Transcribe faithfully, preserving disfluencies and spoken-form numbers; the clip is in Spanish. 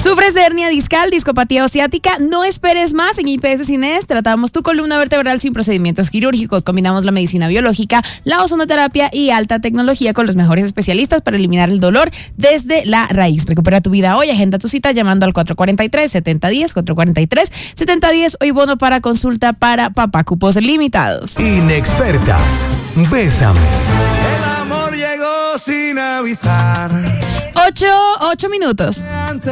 ¿Sufres de hernia discal, discopatía o ciática? No esperes más. En I P S Cines tratamos tu columna vertebral sin procedimientos quirúrgicos. Combinamos la medicina biológica, la ozonoterapia y alta tecnología con los mejores especialistas para eliminar el dolor desde la raíz. Recupera tu vida hoy. Agenda tu cita llamando al cuatro cuatro tres, siete cero uno cero, cuatro cuatro tres, siete cero uno cero. Hoy bono para consulta para papá. Cupos limitados. Inexpertas. Bésame. El amor llegó sin avisar. Ocho, ocho minutos.